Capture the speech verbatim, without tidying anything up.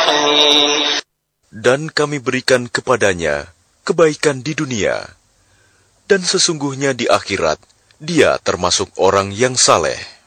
الصالحين. Dan kami berikan kepadanya kebaikan di dunia, dan sesungguhnya di akhirat dia termasuk orang yang saleh.